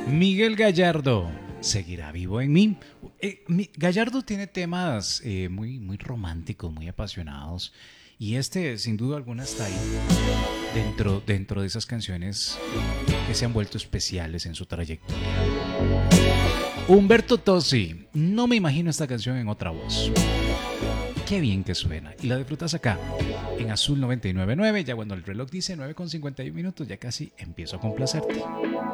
Miguel Gallardo seguirá vivo en mí. Gallardo tiene temas muy románticos, muy apasionados. Y este, sin duda alguna, está ahí dentro de esas canciones que se han vuelto especiales en su trayectoria. Humberto Tozzi, no me imagino esta canción en otra voz. Qué bien que suena. Y la disfrutas acá, en Azul 99.9. Ya cuando el reloj dice 9:51, ya casi empiezo a complacerte.